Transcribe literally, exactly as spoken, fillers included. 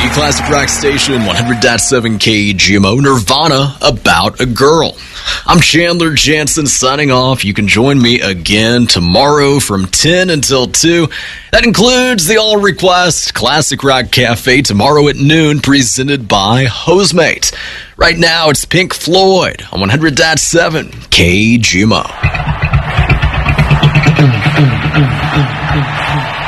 Classic rock station, one hundred point seven K G M O, Nirvana, About a Girl. I'm Chandler Jansen signing off. You can join me again tomorrow from ten until two. That includes the All Request Classic Rock Cafe tomorrow at noon, presented by Hosemate. Right now, it's Pink Floyd on one hundred point seven K G M O.